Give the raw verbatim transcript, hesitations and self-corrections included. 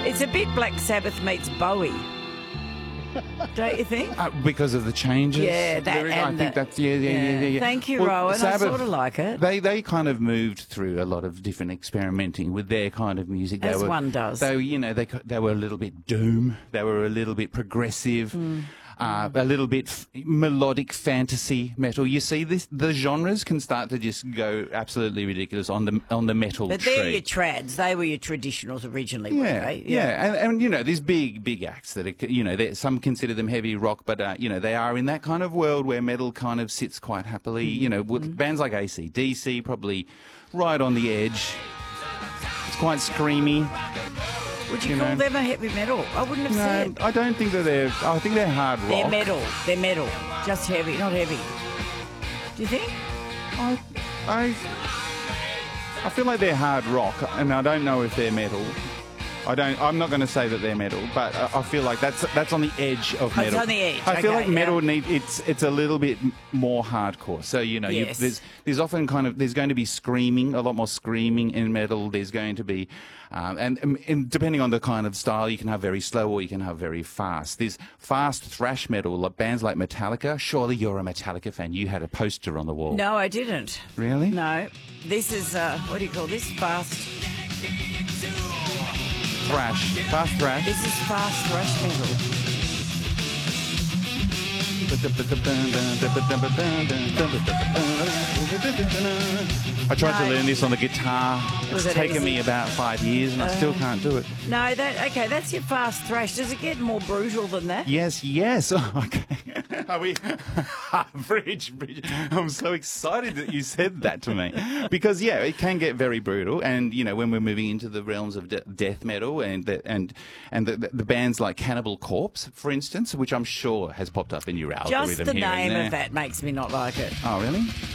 It's a bit Black Sabbath meets Bowie. Don't you think? Uh, because of the changes. Yeah, that There is- I and think the- that's yeah, yeah, yeah, yeah. yeah. Thank you, Well, Rowan. I Sabbath, sort of like it. They they kind of moved through a lot of different experimenting with their kind of music. They As were, one does. They you know they they were a little bit doom. They were a little bit progressive. Mm. Uh, a little bit f- melodic fantasy metal. You see, this the genres can start to just go absolutely ridiculous on the on the metal But tree. they're your trads. They were your traditionals originally, weren't Yeah, they? yeah, And, and you know, these big, big acts that are, you know, they're- some consider them heavy rock, but uh, you know, they are in that kind of world where metal kind of sits quite happily. Mm-hmm. You know, with bands like A C D C probably right on the edge. It's quite screamy. Would you, You call know. them a heavy metal? I wouldn't have No, said. I don't think that they're. I think they're hard rock. They're metal. They're metal. Just heavy, not heavy. Do you think? I, I, I feel like they're hard rock, and I don't know if they're metal. I don't. I'm not going to say that they're metal, but I, I feel like that's that's on the edge of Oh, it's metal. on the edge, I feel okay, like metal yeah. need it's it's a little bit m- more hardcore. So you know, you, Yes. there's there's often kind of there's going to be screaming, a lot more screaming in metal. There's going to be, um, and, and, and depending on the kind of style, you can have very slow or you can have very fast. There's fast thrash metal, like bands like Metallica. Surely you're a Metallica fan. You had a poster on the wall. No, I didn't. Really? No. This is, uh, what do you call this? Fast. Thrash, fast thrash. This is fast thrash metal. I tried to No. learn this on the guitar. Was It's it taken me easy? about five years and I still can't do it. No, that okay. That's your fast thrash. Does it get more brutal than that? Yes, yes. Oh, okay. Are we? Bridge, Bridge. I'm so excited that you said that to me. Because, yeah, it can get very brutal. And, you know, when we're moving into the realms of de- death metal and the, and, and the, the, the bands like Cannibal Corpse, for instance, which I'm sure has popped up in your algorithm Just the here and name there. of that makes me not like it. Oh, really?